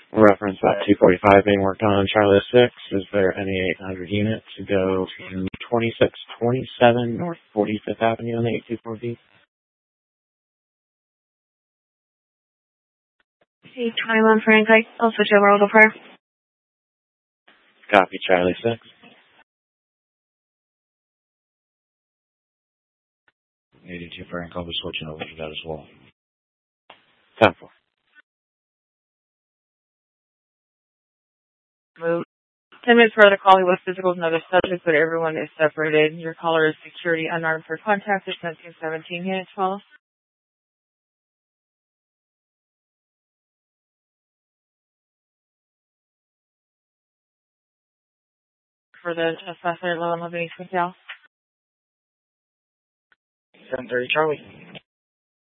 Reference about 245 being worked on Charlie 6. Is there any 800 units to go to 2627 North 45th Avenue on the 824B? 821 Frank, I'll switch over all the prayer. Copy, Charlie 6. 82 Frank, I'll be switching over to that as well. 10-4. Move. 10 minutes for the call. He was physical with another subject, but everyone is separated. Your caller is security unarmed for contact. It's 1717 unit 12. For the assassinated low and living East McDowell. 730 Charlie.